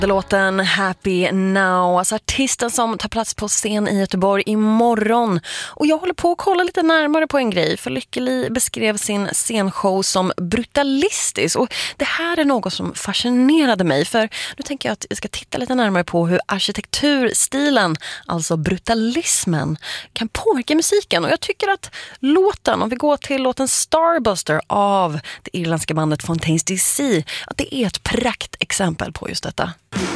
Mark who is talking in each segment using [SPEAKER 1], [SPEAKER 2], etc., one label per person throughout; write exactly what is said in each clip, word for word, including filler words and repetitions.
[SPEAKER 1] Låten Happy Now, alltså artisten som tar plats på scen i Göteborg imorgon. Och jag håller på att kolla lite närmare på en grej, för Lykkeli beskrev sin scenshow som brutalistisk. Och det här är något som fascinerade mig, för nu tänker jag att vi ska titta lite närmare på hur arkitekturstilen, alltså brutalismen, kan påverka musiken. Och jag tycker att låten, om vi går till låten Starbuster av det irländska bandet Fontaines D C, att det är ett praktexempel på just detta.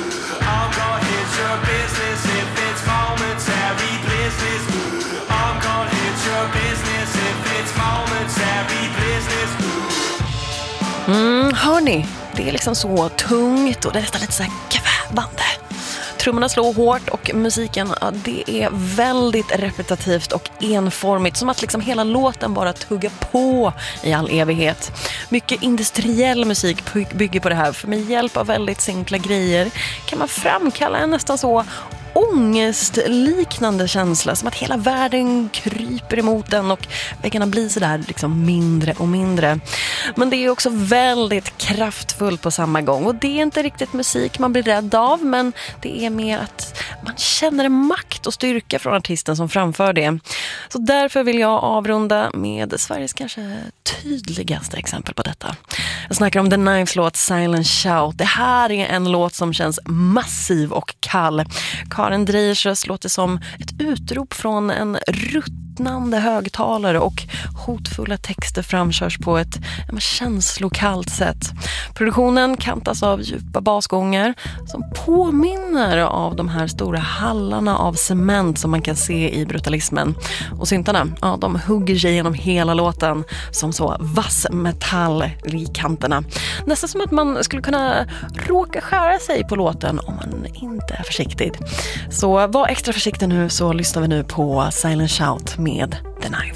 [SPEAKER 1] Mm, hör ni? Det är liksom så tungt och det är nästan lite så här kvävande. Trummorna slår hårt och musiken, ja, det är väldigt repetitivt och enformigt, som att liksom hela låten bara tuggar på i all evighet. Mycket industriell musik bygger på det här, för med hjälp av väldigt simpla grejer kan man framkalla en nästan så ångestliknande känsla, som att hela världen kryper emot den och väggarna blir så där liksom mindre och mindre. Men det är också väldigt kraftfullt på samma gång, och det är inte riktigt musik man blir rädd av, men det är mer att man känner en makt och styrka från artisten som framför det. Så därför vill jag avrunda med Sveriges kanske tydligaste exempel på detta. Jag snackar om The Knives låt Silent Shout. Det här är en låt som känns massiv och kall. Karin Drejers röst låter som ett utrop från en ruttnande högtalare, och hotfulla texter framkörs på ett ja, känslokallt sätt. Produktionen kantas av djupa basgångar som påminner av de här stora hallarna av cement som man kan se i brutalismen. Och syntarna, ja, de hugger sig genom hela låten som så vass metall i kanterna. Nästan som att man skulle kunna råka skära sig på låten om man inte är försiktig. Så var extra försiktig nu, så lyssnar vi nu på Silent Shout med The Knives.